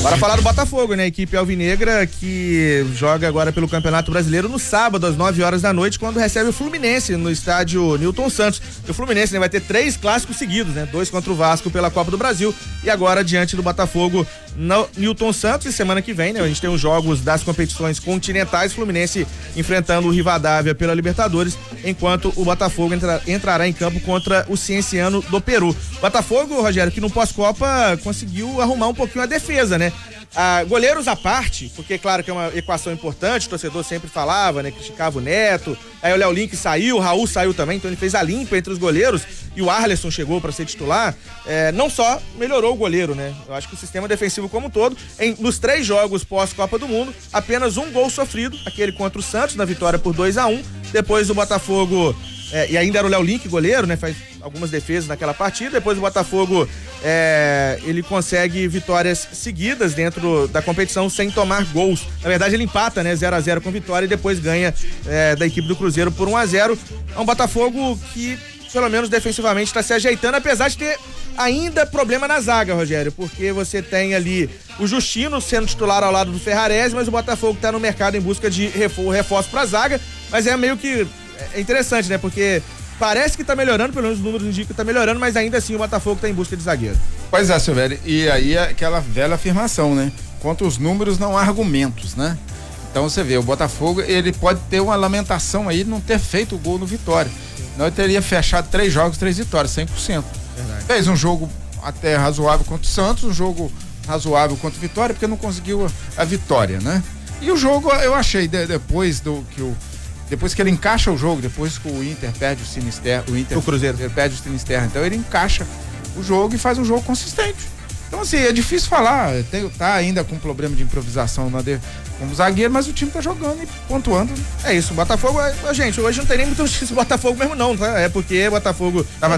Bora falar do Botafogo, né? Equipe alvinegra que joga agora pelo Campeonato Brasileiro no sábado, às 9 horas da noite, quando recebe o Fluminense no estádio Newton Santos. E o Fluminense, né, vai ter 3 clássicos seguidos, né? 2 contra o Vasco pela Copa do Brasil e agora diante do Botafogo no Newton Santos. E semana que vem, né? A gente tem os jogos das competições continentais, Fluminense enfrentando o Rivadavia pela Libertadores, enquanto o Botafogo entrará em campo contra o Cienciano do Peru. Botafogo, Rogério, que no pós-Copa conseguiu arrumar um pouquinho a defesa, né? Goleiros à parte, porque claro que é uma equação importante, o torcedor sempre falava, né, criticava o Neto, aí o Léo Link saiu, o Raul saiu também, então ele fez a limpa entre os goleiros e o Arleson chegou para ser titular. Não só melhorou o goleiro, né, eu acho que o sistema defensivo como um todo, nos 3 jogos pós-Copa do Mundo, apenas um gol sofrido, aquele contra o Santos, na vitória por 2-1, depois o Botafogo, e ainda era o Léo Link goleiro, né, faz algumas defesas naquela partida, depois o Botafogo ele consegue vitórias seguidas dentro da competição sem tomar gols. Na verdade ele empata, né, 0-0 com vitória e depois ganha da equipe do Cruzeiro por 1-0. É um Botafogo que pelo menos defensivamente está se ajeitando, apesar de ter ainda problema na zaga, Rogério, porque você tem ali o Justino sendo titular ao lado do Ferrarese, mas o Botafogo está no mercado em busca de reforço para a zaga, mas é meio que interessante, né, porque parece que tá melhorando, pelo menos os números indicam que tá melhorando, mas ainda assim o Botafogo tá em busca de zagueiro. Pois é, Silvério, e aí é aquela velha afirmação, né? Quanto os números, não há argumentos, né? Então você vê, o Botafogo, ele pode ter uma lamentação aí de não ter feito o gol no Vitória. Não, ele teria fechado 3 jogos, 3 vitórias, 100%. Verdade. Fez um jogo até razoável contra o Santos, um jogo razoável contra o Vitória, porque não conseguiu a vitória, né? E o jogo, eu achei, depois que ele encaixa o jogo, depois que o Inter perde o Sinisterra, o Cruzeiro perde o Sinisterra, então ele encaixa o jogo e faz um jogo consistente. Então assim, é difícil falar, tá ainda com problema de improvisação como zagueiro, mas o time tá jogando e pontuando. É isso, o Botafogo, gente, hoje não tem nem muito o Botafogo mesmo não, tá? É porque o Botafogo tava